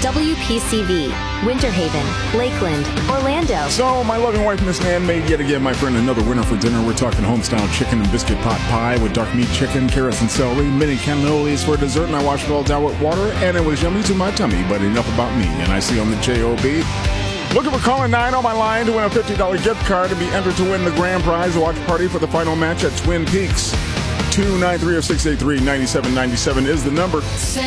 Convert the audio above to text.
WPCV, Winter Haven, Lakeland, Orlando. So, my loving wife, Miss Nan, made yet again, my friend, another winner for dinner. We're talking homestyle chicken and biscuit pot pie with dark meat chicken, carrots and celery, mini cannolis for dessert, and I washed it all down with water, and it was yummy to my tummy. But enough about me, and I see on the JOB. Looking for caller 9 on my line to win a $50 gift card and be entered to win the grand prize watch party for the final match at Twin Peaks. 293-0683-9797 is the number.